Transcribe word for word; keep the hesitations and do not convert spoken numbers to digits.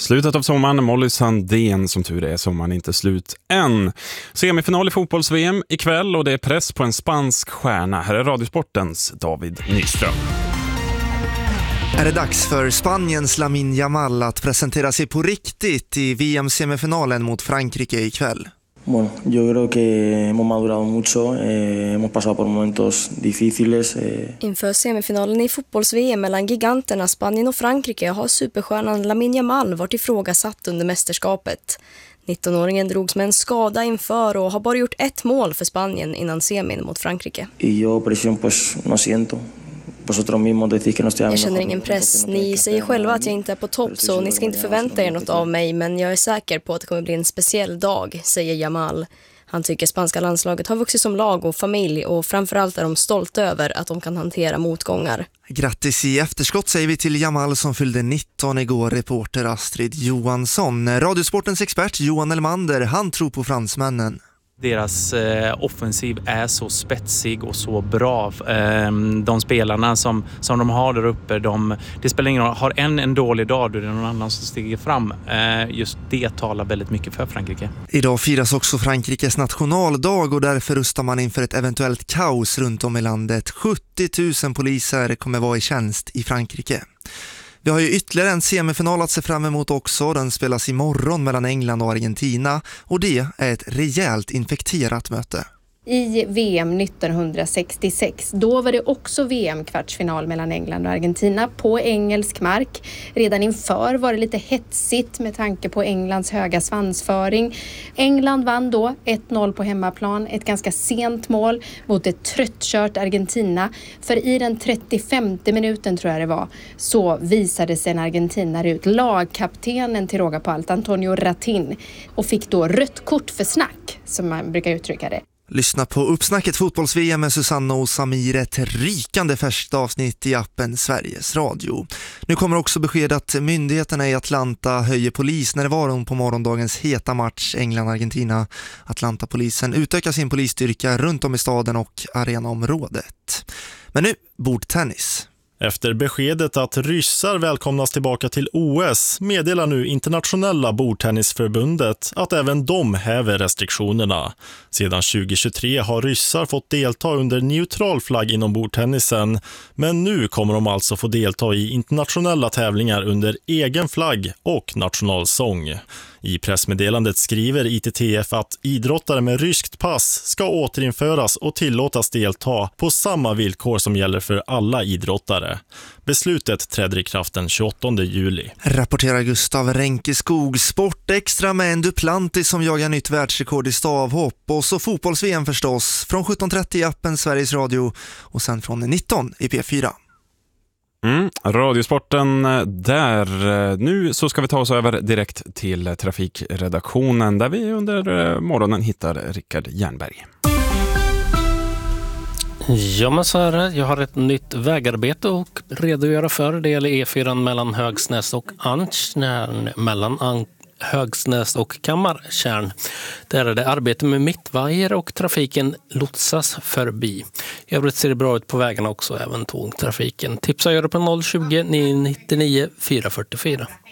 Slutet av sommaren, Molly Sandén, som tur är sommaren inte slut än. Semifinal i fotbolls-V M ikväll och det är press på en spansk stjärna. Här är Radiosportens David Nyström. Är det dags för Spaniens Lamine Yamal att presentera sig på riktigt i V M-semifinalen mot Frankrike ikväll? Bueno, yo creo que hemos madurado mucho, eh, hemos pasado por momentos difíciles. Eh. Inför semifinalen i fotbolls-V M mellan giganterna Spanien och Frankrike har superstjärnan Lamine Yamal varit ifrågasatt under mästerskapet. nittonåringen drogs med en skada inför och har bara gjort ett mål för Spanien innan semin mot Frankrike. Y yo presión pues no siento. Jag känner ingen press. Ni säger själva att jag inte är på topp, så ni ska inte förvänta er något av mig, men jag är säker på att det kommer bli en speciell dag, säger Yamal. Han tycker spanska landslaget har vuxit som lag och familj och framförallt är de stolta över att de kan hantera motgångar. Grattis i efterskott säger vi till Yamal som fyllde nitton igår, reporter Astrid Johansson. Radiosportens expert Johan Elmander, han tror på fransmännen. Deras eh, offensiv är så spetsig och så bra. Eh, de spelarna som, som de har där uppe, de, det spelar ingen roll. Har en en dålig dag, då är det någon annan som stiger fram. Eh, just det talar väldigt mycket för Frankrike. Idag firas också Frankrikes nationaldag och därför rustar man inför ett eventuellt kaos runt om i landet. sjuttio tusen poliser kommer vara i tjänst i Frankrike. Vi har ju ytterligare en semifinal att se fram emot också. Den spelas imorgon mellan England och Argentina och det är ett rejält infekterat möte. I V M nittonhundrasextiosex, då var det också V M-kvartsfinal mellan England och Argentina på engelsk mark. Redan inför var det lite hetsigt med tanke på Englands höga svansföring. England vann då ett noll på hemmaplan, ett ganska sent mål mot ett tröttkört Argentina. För i den trettiofemte minuten tror jag det var, så visade sig en argentinare ut, lagkaptenen till råga på allt, Antonio Ratin, och fick då rött kort för snack, som man brukar uttrycka det. Lyssna på Uppsnacket fotbolls-V M med Susanna och Samir, ett rykande färskt avsnitt i appen Sveriges Radio. Nu kommer också besked att myndigheterna i Atlanta höjer polisnärvaron på morgondagens heta match England-Argentina. Atlanta-polisen utökar sin polisstyrka runt om i staden och arenaområdet. Men nu, bordtennis. Efter beskedet att ryssar välkomnas tillbaka till O S meddelar nu Internationella bordtennisförbundet att även de häver restriktionerna. Sedan tjugohundratjugotre har ryssar fått delta under neutral flagg inom bordtennisen, men nu kommer de alltså få delta i internationella tävlingar under egen flagg och nationalsång. I pressmeddelandet skriver I T T F att idrottare med ryskt pass ska återinföras och tillåtas delta på samma villkor som gäller för alla idrottare. Beslutet träder i kraft den tjugoåttonde juli. Rapporterar Gustav Ränkeskog. Sport extra med en Duplantis som jagar nytt världsrekord i stavhopp. Och så fotbolls-V M förstås. Från sjutton trettio i appen Sveriges Radio och sen från nitton i P fyra. Mm, Radiosporten där. Nu så ska vi ta oss över direkt till trafikredaktionen där vi under morgonen hittar Rickard Jernberg. Ja, men så här, jag har ett nytt vägarbete och redogöra för. Det gäller E fyra mellan Högsnäs och Antjärn, mellan An- Högsnäs och Kammartjärn. Där är det arbete med mittvajer och trafiken lotsas förbi. I övrigt ser det bra ut på vägarna också, även tågtrafiken. Tipsa gör det på noll tjugo, nio nittionio, fyra fyrtiofyra.